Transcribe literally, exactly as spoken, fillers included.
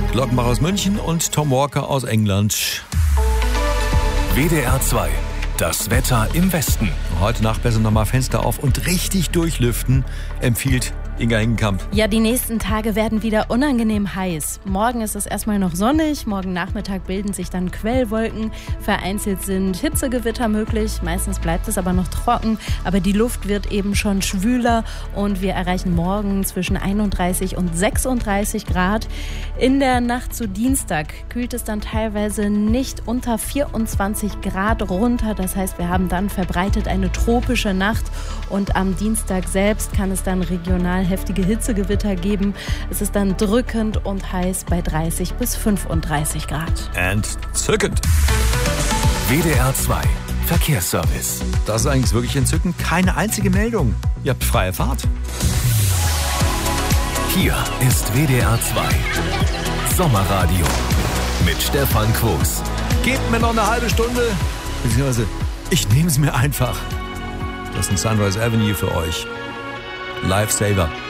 Glockenbach aus München und Tom Walker aus England. W D R zwei. Das Wetter im Westen. Heute Nacht besser nochmal Fenster auf und richtig durchlüften, empfiehlt Inga Engenkamp. Ja, die nächsten Tage werden wieder unangenehm heiß. Morgen ist es erstmal noch sonnig, morgen Nachmittag bilden sich dann Quellwolken. Vereinzelt sind Hitzegewitter möglich, meistens bleibt es aber noch trocken. Aber die Luft wird eben schon schwüler und wir erreichen morgen zwischen einunddreißig und sechsunddreißig Grad. In der Nacht zu Dienstag kühlt es dann teilweise nicht unter vierundzwanzig Grad runter. Das heißt, wir haben dann verbreitet eine tropische Nacht und am Dienstag selbst kann es dann regional heftige Hitzegewitter geben. Es ist dann drückend und heiß bei dreißig bis fünfunddreißig Grad. Entzückend. W D R zwei Verkehrsservice. Das ist eigentlich wirklich entzückend. Keine einzige Meldung. Ihr habt freie Fahrt. Hier ist W D R zwei Sommerradio mit Stefan Quos. Gebt mir noch eine halbe Stunde. Beziehungsweise, ich nehme es mir einfach. Das ist ein Sunrise Avenue für euch. Lifesaver.